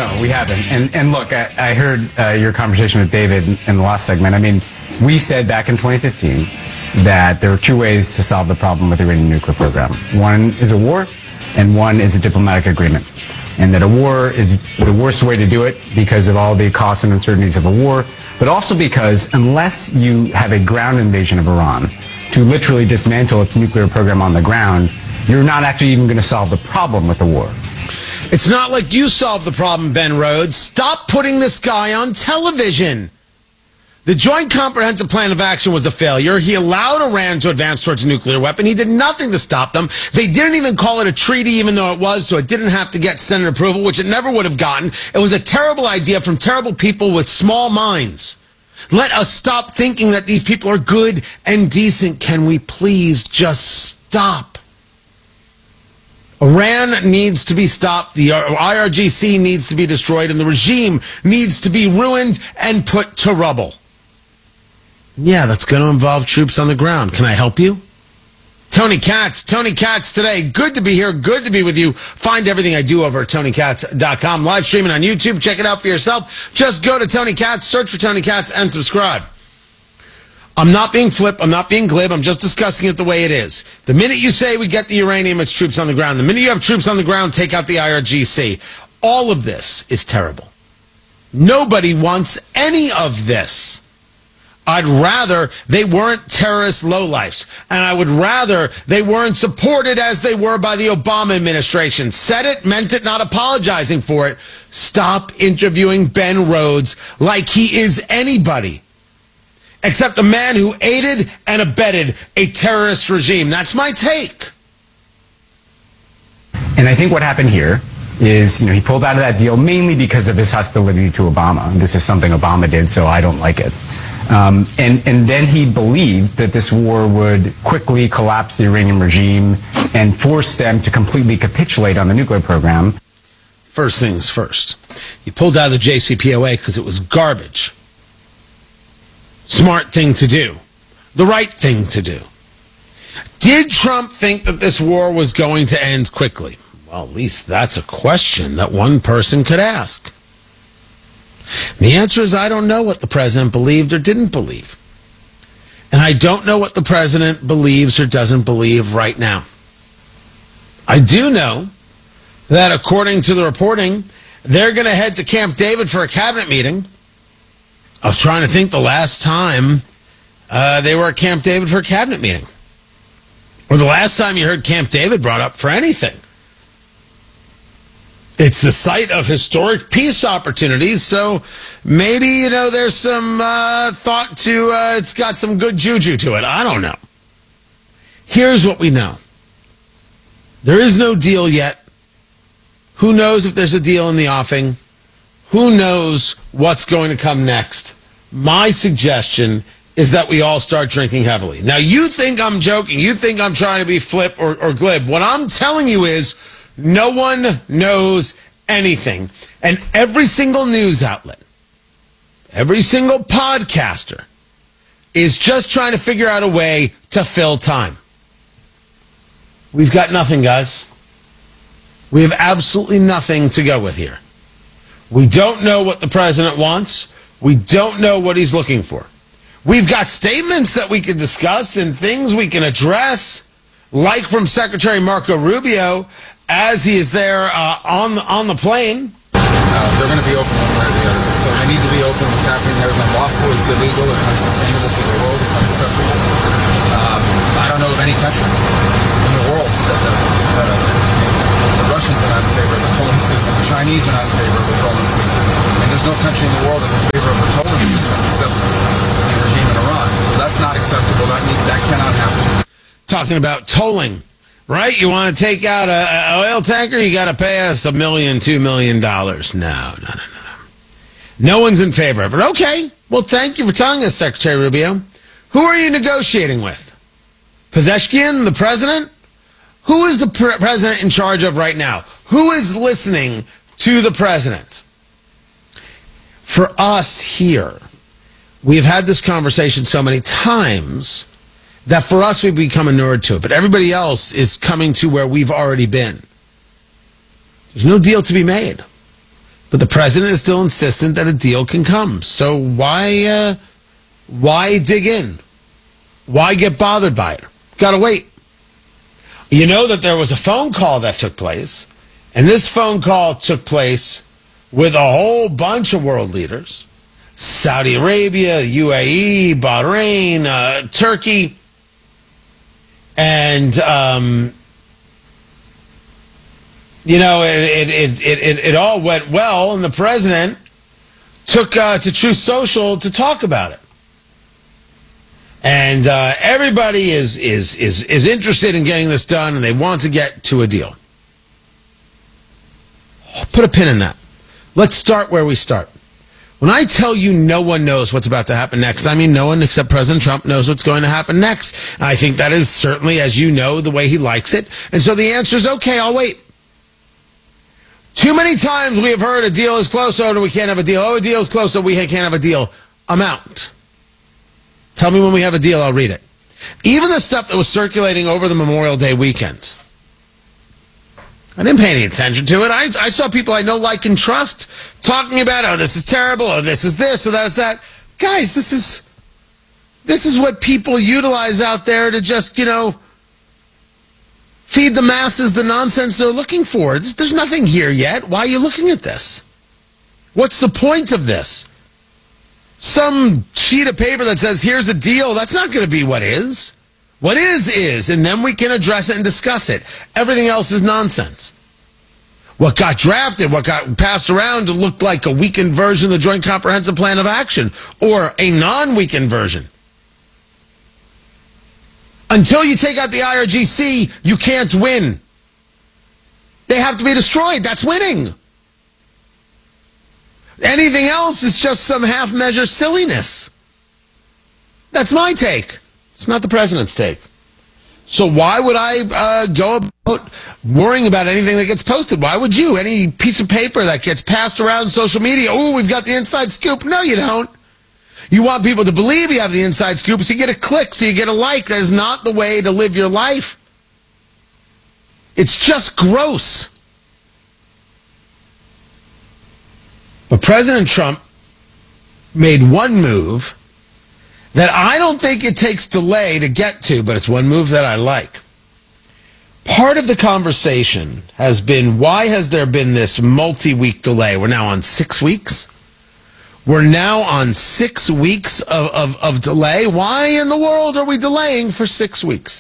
No, we haven't. And look, I heard your conversation with David in the last segment. I mean, we said back in 2015 that there were two ways to solve the problem with the Iranian nuclear program. One is a war, and one is a diplomatic agreement. And that a war is the worst way to do it because of all the costs and uncertainties of a war, but also because unless you have a ground invasion of Iran to literally dismantle its nuclear program on the ground, you're not actually even going to solve the problem with the war. It's not like you solved the problem, Ben Rhodes. Stop putting this guy on television. The Joint Comprehensive Plan of Action was a failure. He allowed Iran to advance towards a nuclear weapon. He did nothing to stop them. They didn't even call it a treaty, even though it was, so it didn't have to get Senate approval, which it never would have gotten. It was a terrible idea from terrible people with small minds. Let us stop thinking that these people are good and decent. Can we please just stop? Iran needs to be stopped. The IRGC needs to be destroyed, and the regime needs to be ruined and put to rubble. Yeah, that's going to involve troops on the ground. Can I help you? Tony Katz today. Good to be here. Good to be with you. Find everything I do over at TonyKatz.com. Live streaming on YouTube. Check it out for yourself. Just go to Tony Katz, search for Tony Katz, and subscribe. I'm not being flip. I'm not being glib. I'm just discussing it the way it is. The minute you say we get the uranium, it's troops on the ground. The minute you have troops on the ground, take out the IRGC. All of this is terrible. Nobody wants any of this. I'd rather they weren't terrorist lowlifes, and I would rather they weren't supported as they were by the Obama administration. Said it, meant it, not apologizing for it. Stop interviewing Ben Rhodes like he is anybody except a man who aided and abetted a terrorist regime. That's my take. And I think what happened here is, he pulled out of that deal mainly because of his hostility to Obama. This is something Obama did, so I don't like it. And then he believed that this war would quickly collapse the Iranian regime and force them to completely capitulate on the nuclear program. First things first. He pulled out of the JCPOA because it was garbage. Smart thing to do. The right thing to do. Did Trump think that this war was going to end quickly? Well, at least that's a question that one person could ask. The answer is I don't know what the president believed or didn't believe. And I don't know what the president believes or doesn't believe right now. I do know that according to the reporting, they're going to head to Camp David for a cabinet meeting. I was trying to think the last time they were at Camp David for a cabinet meeting. Or the last time you heard Camp David brought up for anything. It's the site of historic peace opportunities, so maybe, there's some thought to, it's got some good juju to it. I don't know. Here's what we know. There is no deal yet. Who knows if there's a deal in the offing? Who knows what's going to come next? My suggestion is that we all start drinking heavily. Now, you think I'm joking. You think I'm trying to be flip or glib. What I'm telling you is, no one knows anything. And every single news outlet, every single podcaster is just trying to figure out a way to fill time. We've got nothing, guys. We have absolutely nothing to go with here. We don't know what the president wants. We don't know what he's looking for. We've got statements that we can discuss and things we can address, like from Secretary Marco Rubio, as he is there on the plane. They're going to be open one way or the other. So they need to be open. What's happening there is unlawful, it's illegal, it's unsustainable for the world, it's unacceptable. I don't know of any country in the world that does it. The Russians are not in favor of the tolling system. The Chinese are not in favor of the tolling system. And there's no country in the world that's in favor of the tolling system except the regime in Iran. So that's not acceptable. That cannot happen. Talking about tolling. Right? You want to take out an oil tanker, you got to pay us $1 million, $2 million. No. No one's in favor of it. Okay. Well, thank you for telling us, Secretary Rubio. Who are you negotiating with? Pezeshkian, the president? Who is the president in charge of right now? Who is listening to the president? For us here, we've had this conversation so many times that for us, we've become inured to it. But everybody else is coming to where we've already been. There's no deal to be made. But the president is still insistent that a deal can come. So why dig in? Why get bothered by it? Got to wait. You know that there was a phone call that took place, and this phone call took place with a whole bunch of world leaders. Saudi Arabia, UAE, Bahrain, Turkey. And, it all went well, and the president took to Truth Social to talk about it. And everybody is interested in getting this done, and they want to get to a deal. Put a pin in that. Let's start where we start. When I tell you no one knows what's about to happen next, I mean no one except President Trump knows what's going to happen next. I think that is certainly, as you know, the way he likes it. And so the answer is, okay, I'll wait. Too many times we have heard a deal is close, oh, no, we can't have a deal. Oh, a deal is close, so we can't have a deal. I'm out. Tell me when we have a deal, I'll read it. Even the stuff that was circulating over the Memorial Day weekend, I didn't pay any attention to it. I saw people I know, like, and trust talking about, oh, this is terrible, oh, this is this, or that's that. Guys, this is what people utilize out there to just, feed the masses the nonsense they're looking for. There's nothing here yet. Why are you looking at this? What's the point of this? Some sheet of paper that says, here's a deal, that's not going to be what is. What is, and then we can address it and discuss it. Everything else is nonsense. What got drafted, what got passed around to look like a weakened version of the Joint Comprehensive Plan of Action, or a non-weakened version. Until you take out the IRGC, you can't win. They have to be destroyed. That's winning. Anything else is just some half-measure silliness. That's my take. It's not the president's take. So why would I go about worrying about anything that gets posted? Why would you? Any piece of paper that gets passed around social media, oh, we've got the inside scoop. No, you don't. You want people to believe you have the inside scoop, so you get a click, so you get a like. That is not the way to live your life. It's just gross. But President Trump made one move that I don't think it takes delay to get to, but it's one move that I like. Part of the conversation has been, why has there been this multi-week delay? We're now on 6 weeks. We're now on 6 weeks of delay. Why in the world are we delaying for 6 weeks?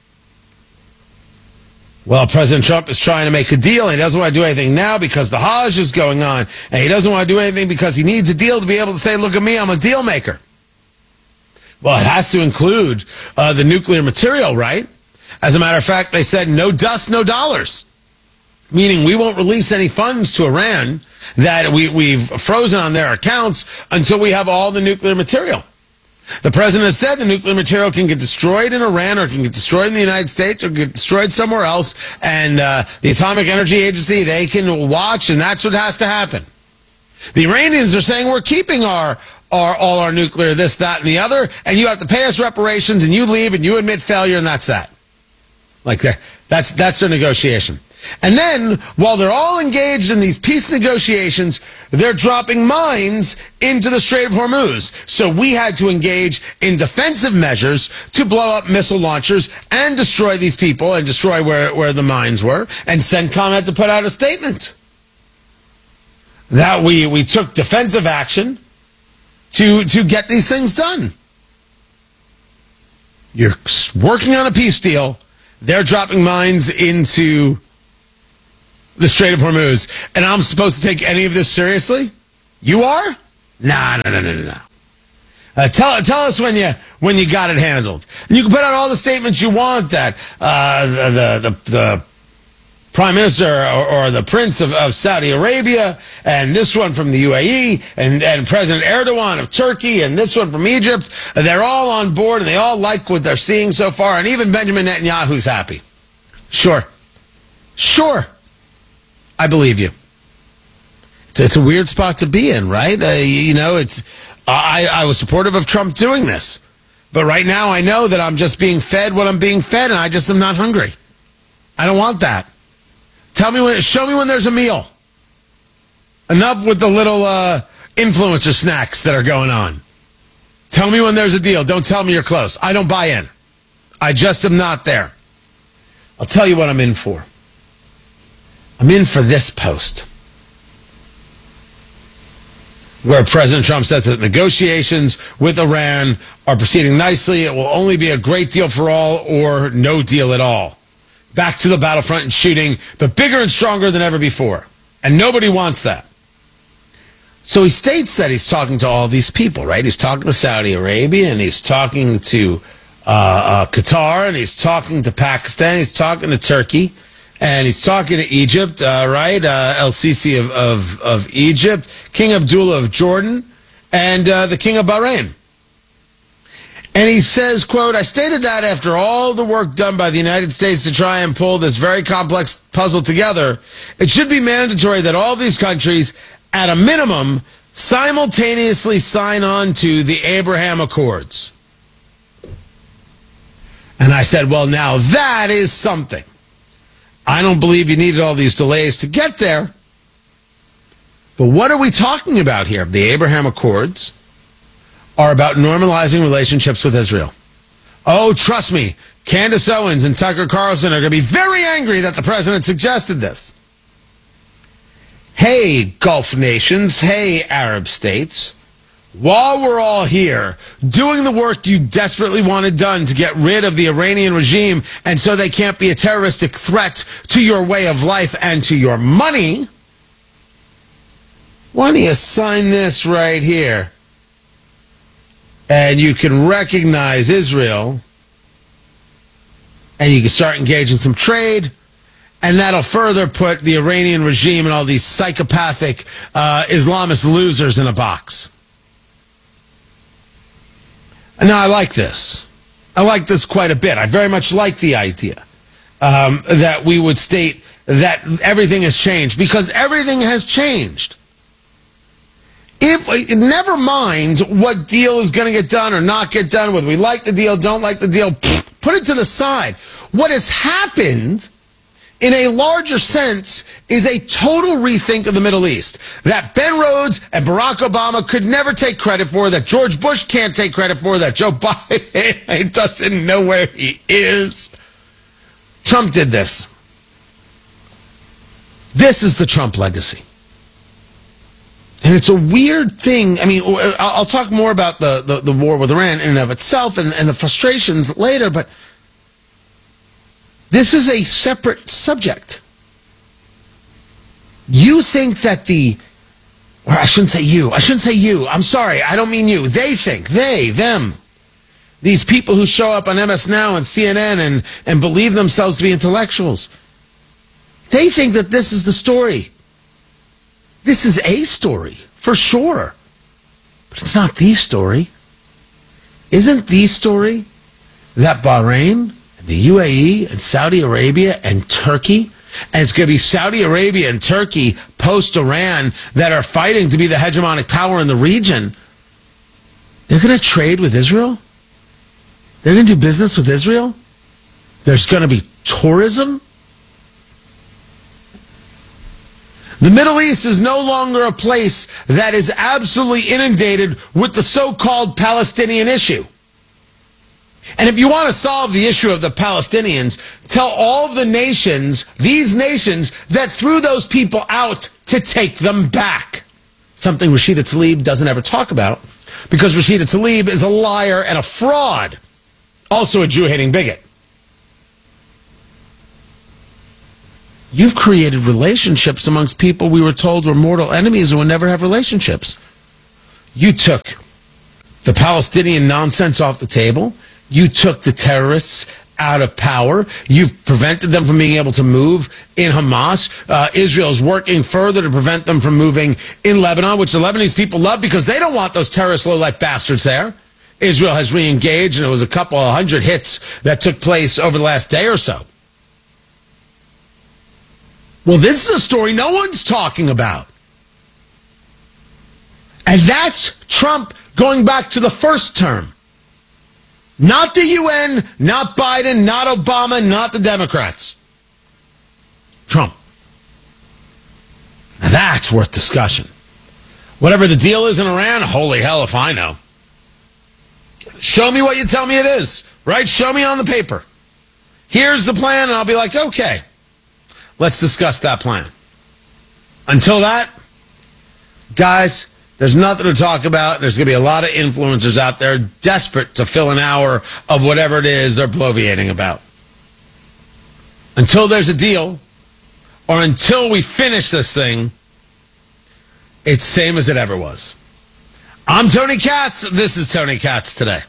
Well, President Trump is trying to make a deal, and he doesn't want to do anything now because the Hajj is going on, and he doesn't want to do anything because he needs a deal to be able to say, look at me, I'm a deal maker. Well, it has to include the nuclear material, right? As a matter of fact, they said no dust, no dollars, meaning we won't release any funds to Iran that we've frozen on their accounts until we have all the nuclear material. The president has said the nuclear material can get destroyed in Iran, or it can get destroyed in the United States, or get destroyed somewhere else, and the Atomic Energy Agency, they can watch, and that's what has to happen. The Iranians are saying we're keeping all our nuclear, this, that, and the other, and you have to pay us reparations, and you leave, and you admit failure, and that's that. Like that. That's their negotiation. And then, while they're all engaged in these peace negotiations, they're dropping mines into the Strait of Hormuz. So we had to engage in defensive measures to blow up missile launchers and destroy these people and destroy where the mines were. And CENTCOM had to put out a statement that we took defensive action to get these things done. You're working on a peace deal. They're dropping mines into the Strait of Hormuz, and I'm supposed to take any of this seriously? You are? No. Tell us when you got it handled. And you can put out all the statements you want that the Prime Minister or the Prince of Saudi Arabia, and this one from the UAE, and President Erdogan of Turkey, and this one from Egypt, they're all on board, and they all like what they're seeing so far, and even Benjamin Netanyahu's happy. Sure. I believe you. It's a weird spot to be in, right? I was supportive of Trump doing this. But right now I know that I'm just being fed what I'm being fed, and I just am not hungry. I don't want that. Show me when there's a meal. Enough with the little influencer snacks that are going on. Tell me when there's a deal. Don't tell me you're close. I don't buy in. I just am not there. I'll tell you what I'm in for. I'm in for this post, where President Trump said that negotiations with Iran are proceeding nicely. It will only be a great deal for all or no deal at all. Back to the battlefront and shooting, but bigger and stronger than ever before. And nobody wants that. So he states that he's talking to all these people, right? He's talking to Saudi Arabia, and he's talking to Qatar, and he's talking to Pakistan, he's talking to Turkey, and he's talking to Egypt, right? El-Sisi of Egypt, King Abdullah of Jordan, and the King of Bahrain. And he says, quote, I stated that after all the work done by the United States to try and pull this very complex puzzle together, it should be mandatory that all these countries, at a minimum, simultaneously sign on to the Abraham Accords. And I said, well, now that is something. I don't believe you needed all these delays to get there. But what are we talking about here? The Abraham Accords are about normalizing relationships with Israel. Oh, trust me, Candace Owens and Tucker Carlson are going to be very angry that the president suggested this. Hey, Gulf nations, hey, Arab states, while we're all here doing the work you desperately wanted done to get rid of the Iranian regime and so they can't be a terroristic threat to your way of life and to your money, why don't you sign this right here? And you can recognize Israel, and you can start engaging some trade, and that'll further put the Iranian regime and all these psychopathic Islamist losers in a box. And now I like this. I like this quite a bit. I very much like the idea that we would state that everything has changed, because everything has changed. Never mind what deal is going to get done or not get done, whether we like the deal, don't like the deal, put it to the side. What has happened in a larger sense is a total rethink of the Middle East that Ben Rhodes and Barack Obama could never take credit for, that George Bush can't take credit for, that Joe Biden doesn't know where he is. Trump did this. This is the Trump legacy. And it's a weird thing. I mean, I'll talk more about the war with Iran in and of itself and the frustrations later, but this is a separate subject. You think that I shouldn't say you. I'm sorry. I don't mean you. They think, them. These people who show up on MS Now and CNN and believe themselves to be intellectuals. They think that this is the story. This is a story, for sure. But it's not the story. Isn't the story that Bahrain, the UAE, and Saudi Arabia, and Turkey, and it's going to be Saudi Arabia and Turkey post-Iran that are fighting to be the hegemonic power in the region, they're going to trade with Israel? They're going to do business with Israel? There's going to be tourism? The Middle East is no longer a place that is absolutely inundated with the so-called Palestinian issue. And if you want to solve the issue of the Palestinians, tell all of the nations, these nations, that threw those people out to take them back. Something Rashida Tlaib doesn't ever talk about, because Rashida Tlaib is a liar and a fraud. Also a Jew-hating bigot. You've created relationships amongst people we were told were mortal enemies and would never have relationships. You took the Palestinian nonsense off the table. You took the terrorists out of power. You've prevented them from being able to move in Hamas. Israel is working further to prevent them from moving in Lebanon, which the Lebanese people love because they don't want those terrorist low-life bastards there. Israel has re-engaged, and it was a couple of hundred hits that took place over the last day or so. Well, this is a story no one's talking about. And that's Trump going back to the first term. Not the UN, not Biden, not Obama, not the Democrats. Trump. Now that's worth discussion. Whatever the deal is in Iran, holy hell if I know. Show me what you tell me it is, right? Show me on the paper. Here's the plan, and I'll be like, okay, let's discuss that plan. Until that, guys, there's nothing to talk about. There's going to be a lot of influencers out there desperate to fill an hour of whatever it is they're bloviating about. Until there's a deal, or until we finish this thing, it's same as it ever was. I'm Tony Katz. This is Tony Katz Today.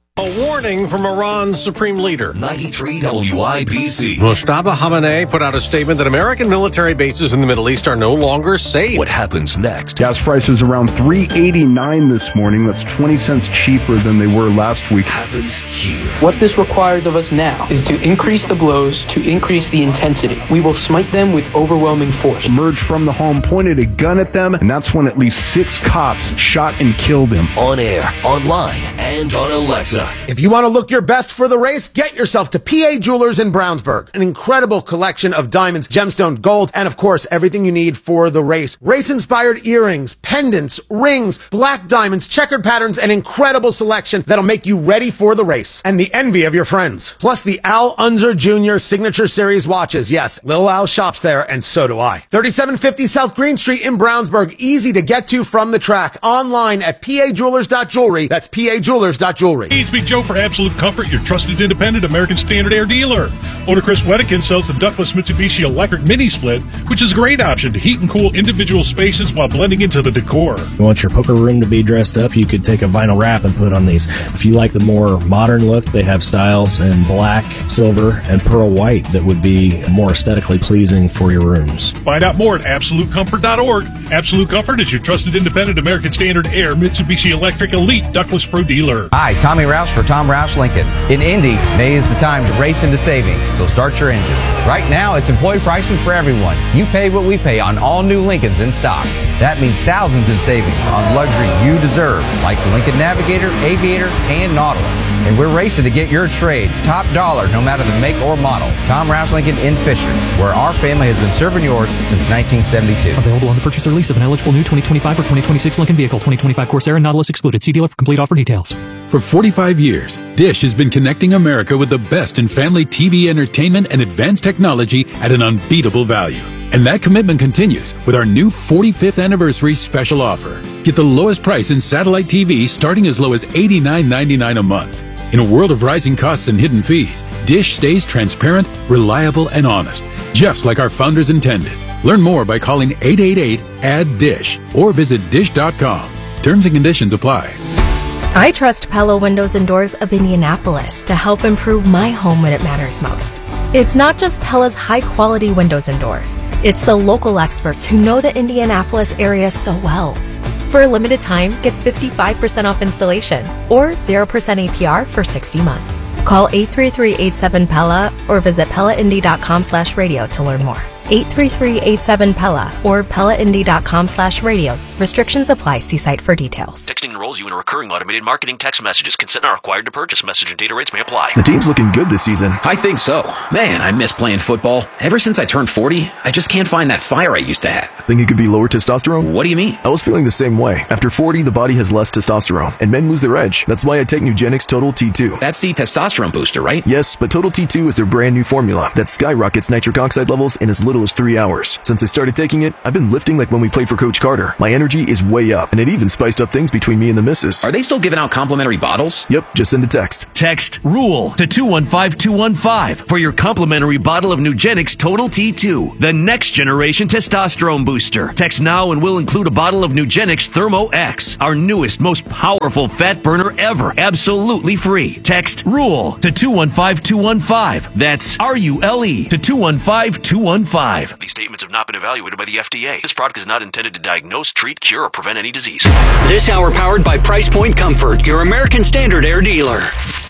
A warning from Iran's supreme leader. 93 WIBC. Mustafa Khamenei put out a statement that American military bases in the Middle East are no longer safe. What happens next? Gas prices around $3.89 this morning. That's 20 cents cheaper than they were last week. Happens here. What this requires of us now is to increase the blows, to increase the intensity. We will smite them with overwhelming force. Emerged from the home, pointed a gun at them, and that's when at least 6 cops shot and killed him. On air, online, and on Alexa. If you want to look your best for the race, get yourself to PA Jewelers in Brownsburg. An incredible collection of diamonds, gemstone, gold, and of course, everything you need for the race. Race-inspired earrings, pendants, rings, black diamonds, checkered patterns, an incredible selection that'll make you ready for the race and the envy of your friends. Plus the Al Unser Jr. Signature Series watches. Yes, Lil Al shops there, and so do I. 3750 South Green Street in Brownsburg. Easy to get to from the track. Online at pajewelers.jewelry. That's pajewelers.jewelry. It's me, Joe, for Absolute Comfort, your trusted independent American Standard Air dealer. Owner Chris Wedekin sells the ductless Mitsubishi Electric Mini Split, which is a great option to heat and cool individual spaces while blending into the decor. If you want your poker room to be dressed up, you could take a vinyl wrap and put on these. If you like the more modern look, they have styles in black, silver, and pearl white that would be more aesthetically pleasing for your rooms. Find out more at AbsoluteComfort.org. Absolute Comfort is your trusted independent American Standard Air Mitsubishi Electric Elite Ductless Pro dealer. Hi, Tommy Rouse for Tom Rouse Lincoln. In Indy, May is the time to race into savings, so start your engines. Right now, it's employee pricing for everyone. You pay what we pay on all new Lincolns in stock. That means thousands in savings on luxury you deserve, like the Lincoln Navigator, Aviator, and Nautilus. And we're racing to get your trade top dollar, no matter the make or model. Tom Rouse Lincoln in Fisher, where our family has been serving yours since 1972. Available on the purchase or lease of an eligible new 2025 or 2026 Lincoln vehicle. 2025 Corsair and Nautilus excluded. See dealer for complete offer details. For 45 years, Dish has been connecting America with the best in family TV entertainment and advanced technology at an unbeatable value. And that commitment continues with our new 45th anniversary special offer. Get the lowest price in satellite TV starting as low as $89.99 a month. In a world of rising costs and hidden fees, Dish stays transparent, reliable, and honest, just like our founders intended. Learn more by calling 888-ADD-DISH or visit dish.com. Terms and conditions apply. I trust Pella Windows and Doors of Indianapolis to help improve my home when it matters most. It's not just Pella's high-quality windows and doors. It's the local experts who know the Indianapolis area so well. For a limited time, get 55% off installation or 0% APR for 60 months. Call 833-87-PELLA or visit PellaIndy.com/radio to learn more. 833-87-PELLA or PellaIndy.com/radio. Restrictions apply. See site for details. Texting enrolls you in a recurring automated marketing text messages. Consent not required to purchase. Message and data rates may apply. The team's looking good this season. I think so. Man, I miss playing football. Ever since I turned 40, I just can't find that fire I used to have. Think it could be lower testosterone? What do you mean? I was feeling the same way. After 40, the body has less testosterone, and men lose their edge. That's why I take Nugenix Total T2. That's the testosterone booster, right? Yes, but Total T2 is their brand new formula that skyrockets nitric oxide levels in as little as 3 hours. Since I started taking it, I've been lifting like when we played for Coach Carter. My energy is way up, and it even spiced up things between me and the missus. Are they still giving out complimentary bottles? Yep, just send a text. Text RULE to 215215 for your complimentary bottle of Nugenix Total T2, the next generation testosterone booster. Text now and we'll include a bottle of Nugenix Thermo X, our newest, most powerful fat burner ever, absolutely free. Text RULE to 215215. That's RULE to 215215. These statements have not been evaluated by the FDA. This product is not intended to diagnose, treat, cure, or prevent any disease. This hour powered by Price Point Comfort, your American Standard Air dealer.